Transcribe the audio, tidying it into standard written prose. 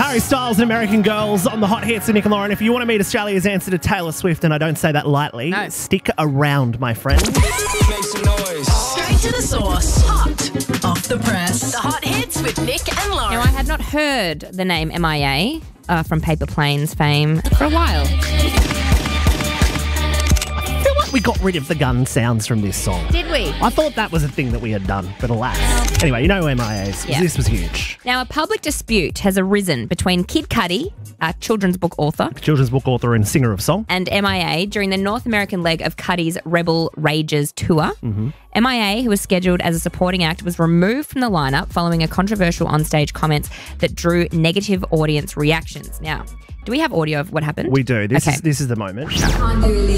Harry Styles and American Girls on the Hot Hits of Nick and Lauren. If you want to meet Australia's answer to Taylor Swift, and I don't say that lightly, stick around, my friend. Make some noise. Straight to the source. Hot off the press. The Hot Hits with Nick and Lauren. Now, I had not heard the name MIA from Paper Planes fame for a while. I feel like we got rid of the gun sounds from this song. Did we? I thought that was a thing that we had done, but alas. Anyway, you know who MIA is. Yeah. This was huge. Now, a public dispute has arisen between Kid Cudi, a children's book author, and singer of song, and MIA during the North American leg of Cudi's Rebel Rages tour. MIA, who was scheduled as a supporting act, was removed from the lineup following a controversial onstage comments that drew negative audience reactions. Now, do we have audio of what happened? We do. This Okay. is the moment. Can't do